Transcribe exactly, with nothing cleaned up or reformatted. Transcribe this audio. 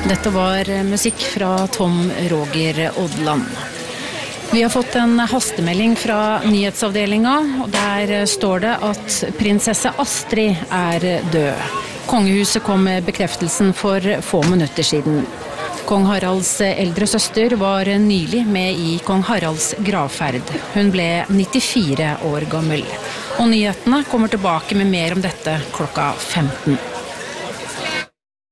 Dette var musikk fra Tom Roger Odland. Vi har fått en hastemelding fra nyhetsavdelingen, og der står det at prinsesse Astrid er død. Kongehuset kom med bekreftelsen for få minutter siden. Kong Haralds eldre søster var nylig med i kong Haralds gravferd. Hun ble nittifire år gammel. Og nyhetene kommer tilbake med mer om dette klokka femten.